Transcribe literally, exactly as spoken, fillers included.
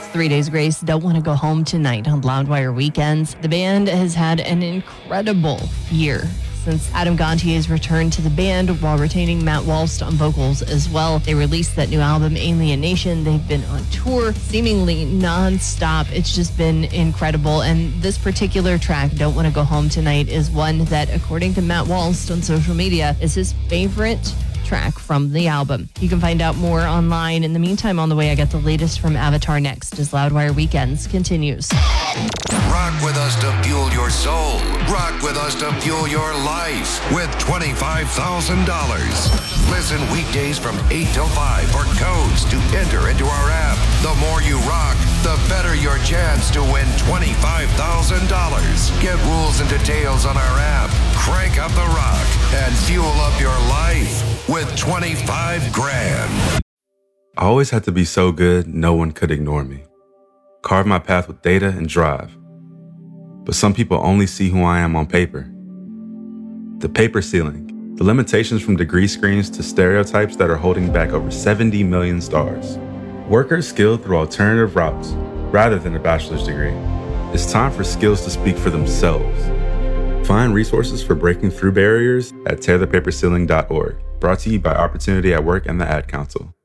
Three Days Grace Don't Want to Go Home Tonight on Loudwire Weekends. The band has had an incredible year since Adam Gontier's returned to the band while retaining Matt Walst on vocals as well. They released that new album, Alien Nation. They've been on tour seemingly nonstop. It's just been incredible. And this particular track, Don't Want to Go Home Tonight, is one that, according to Matt Walst on social media, is his favorite track from the album. You can find out more online. In the meantime, on the way, I got the latest from Avatar next as Loudwire Weekends continues. Rock with us to fuel your soul. Rock with us to fuel your life with twenty-five thousand dollars. Listen weekdays from eight till five for codes to enter into our app. The more you rock, the better your chance to win twenty-five thousand dollars. Get rules and details on our app. Crank up the rock and fuel up your life with twenty-five grand. I always had to be so good, no one could ignore me. Carve my path with data and drive. But some people only see who I am on paper. The paper ceiling, the limitations from degree screens to stereotypes that are holding back over seventy million stars. Workers skilled through alternative routes, rather than a bachelor's degree. It's time for skills to speak for themselves. Find resources for breaking through barriers at tear the paper ceiling dot org. Brought to you by Opportunity at Work and the Ad Council.